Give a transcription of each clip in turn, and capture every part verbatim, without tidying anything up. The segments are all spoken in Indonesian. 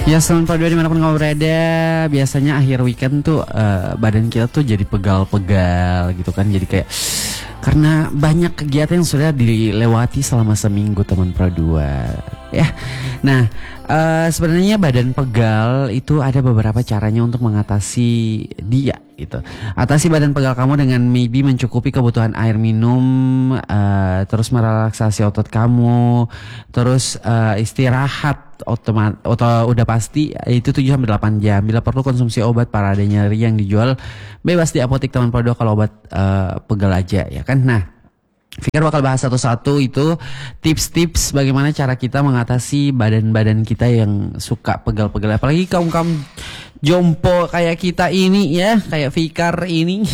Ya selamat pagi dimanapun kamu berada. Biasanya akhir weekend tuh uh, badan kita tuh jadi pegal-pegal gitu kan. Jadi kayak karena banyak kegiatan yang sudah dilewati selama seminggu teman Pro dua ya. Nah uh, sebenarnya badan pegal itu ada beberapa caranya untuk mengatasi dia gitu. Atasi badan pegal kamu dengan maybe mencukupi kebutuhan air minum, uh, terus merelaksasi otot kamu, terus uh, istirahat otomat atau udah pasti itu tujuh sampai delapan jam. Bila perlu konsumsi obat parada nyeri yang dijual bebas di apotek teman Pro dua kalau obat uh, pegal aja ya kan. Nah, Fikar bakal bahas satu-satu itu tips-tips bagaimana cara kita mengatasi badan-badan kita yang suka pegal-pegal. Apalagi kaum-kaum jompo kayak kita ini ya, kayak Fikar ini.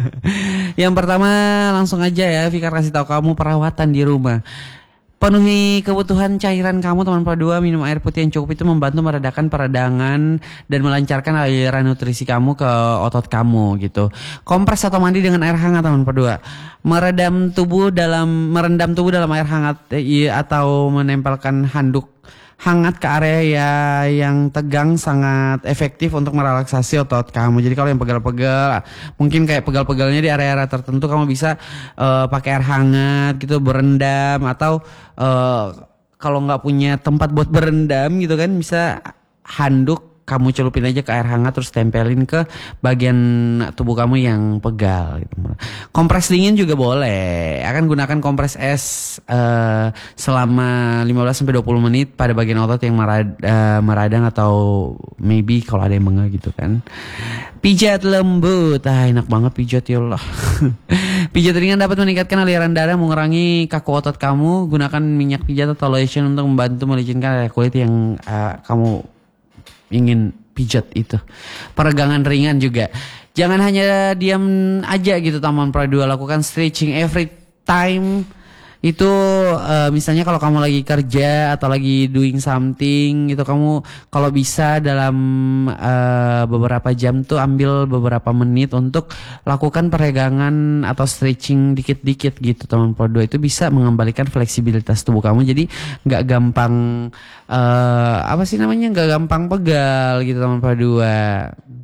Yang pertama langsung aja ya, Fikar kasih tahu kamu perawatan di rumah. Penuhi kebutuhan cairan kamu teman Pro dua. Minum air putih yang cukup itu membantu meredakan peradangan dan melancarkan aliran nutrisi kamu ke otot kamu gitu. Kompres atau mandi dengan air hangat teman Pro dua. Meredam tubuh dalam merendam tubuh dalam air hangat eh, atau menempelkan handuk hangat ke area ya, yang tegang sangat efektif untuk merelaksasi otot kamu. Jadi kalau yang pegal-pegal, mungkin kayak pegal-pegalnya di area-area tertentu, kamu bisa uh, pakai air hangat gitu, berendam, atau uh, kalau nggak punya tempat buat berendam gitu kan, bisa handuk kamu celupin aja ke air hangat terus tempelin ke bagian tubuh kamu yang pegal gitu. Kompres dingin juga boleh. Akan gunakan kompres es uh, selama lima belas sampai dua puluh menit pada bagian otot yang merad, uh, meradang atau maybe kalau ada yang bengek gitu kan. Pijat lembut. Ah, enak banget pijat ya Allah. Pijat ringan dapat meningkatkan aliran darah, mengurangi kaku otot kamu. Gunakan minyak pijat atau lotion untuk membantu melicinkan area kulit yang uh, kamu ingin pijat itu. Peregangan ringan juga. Jangan hanya diam aja gitu teman Pro dua, lakukan stretching every time. Itu uh, misalnya kalau kamu lagi kerja atau lagi doing something gitu, kamu kalau bisa dalam uh, beberapa jam tuh ambil beberapa menit untuk lakukan peregangan atau stretching dikit-dikit gitu teman Pro dua. Itu bisa mengembalikan fleksibilitas tubuh kamu, jadi nggak gampang uh, apa sih namanya nggak gampang pegal gitu teman Pro dua.